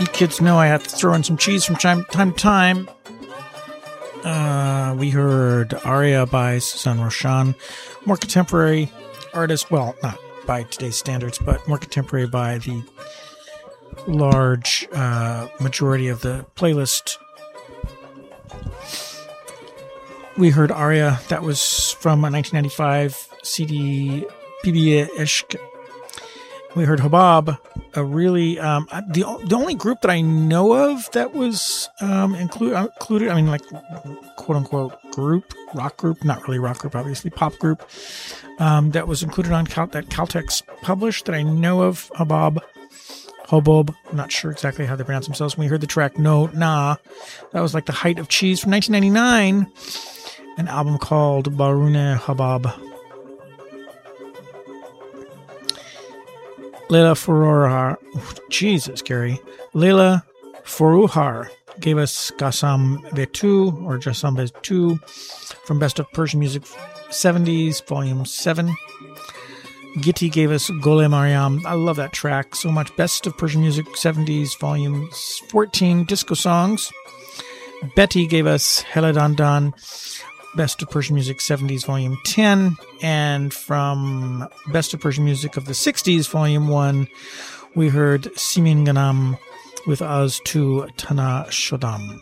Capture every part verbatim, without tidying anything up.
You kids know I have to throw in some cheese from time, time to time. Uh, we heard Aria by Suzanne Roshan, more contemporary artist. Well, not by today's standards, but more contemporary by the large uh, majority of the playlist. We heard Aria. That was from a nineteen ninety-five C D, P B Ishq. We heard Hobab, a really um, the the only group that I know of that was um, include, included. I mean, like quote unquote group, rock group, not really rock group, obviously pop group um, that was included on Cal- that Caltex published that I know of. Hobab, Hobob. I'm not sure exactly how they pronounce themselves. When we heard the track No Nah, that was like the height of cheese from nineteen ninety-nine, an album called Barune Hobab. Leila Forouhar, Jesus, Gary. Leila Forouhar gave us Qassam Vetu, or Jassam Vetu, from Best of Persian Music seventies, Volume seven. Gitti gave us Gole Mariam. I love that track so much. Best of Persian Music seventies, Volume fourteen, Disco Songs. Betty gave us Heladandan, Best of Persian Music seventies, Volume ten, and from Best of Persian Music of the sixties, Volume one, we heard Simin Ganam with Az Tu Tana Shodam.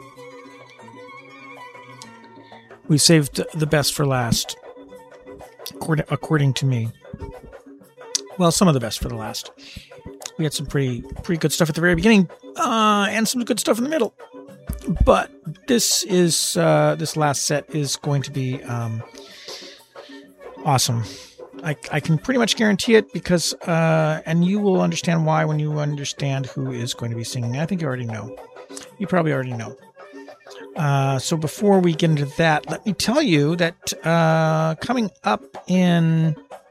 We saved the best for last, according, according to me. Well, some of the best for the last. We had some pretty pretty good stuff at the very beginning, uh, and some good stuff in the middle. But this is uh, this last set is going to be um, awesome. I, I can pretty much guarantee it because, uh, and you will understand why when you understand who is going to be singing. I think you already know. You probably already know. Uh, so before we get into that, let me tell you that uh, coming up in